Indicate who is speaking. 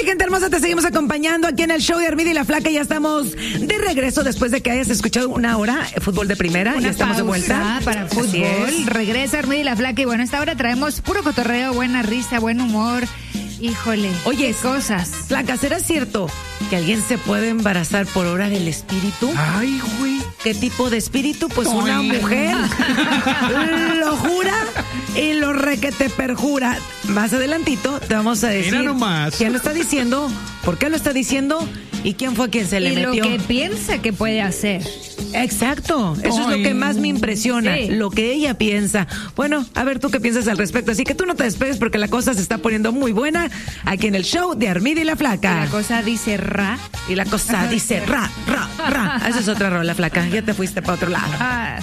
Speaker 1: Gente hermosa, te seguimos acompañando aquí en el show de Armida y la Flaca. Ya estamos de regreso después de que hayas escuchado una hora fútbol de primera. Ya estamos de vuelta
Speaker 2: para fútbol. Regresa Armida y la Flaca. Y bueno, esta hora traemos puro cotorreo, buena risa, buen humor. Híjole,
Speaker 1: oye,
Speaker 2: qué cosas.
Speaker 1: Flaca, ¿será cierto que alguien se puede embarazar por obra del espíritu?
Speaker 3: Ay, güey.
Speaker 1: ¿Qué tipo de espíritu? Pues una mujer lo jura y lo requete perjura. Más adelantito te vamos a decir quién lo está diciendo, por qué lo está diciendo y quién fue quien se le metió.
Speaker 2: Y lo que piensa que puede hacer.
Speaker 1: Exacto, eso es lo que más me impresiona, lo que ella piensa. Bueno, a ver tú qué piensas al respecto, así que tú no te despegues porque la cosa se está poniendo muy buena aquí en el show de Armida y la Flaca.
Speaker 2: La cosa dice ra.
Speaker 1: Y la cosa dice ra, ra, ra. Esa es otra rola, Flaca, ya te fuiste para otro lado.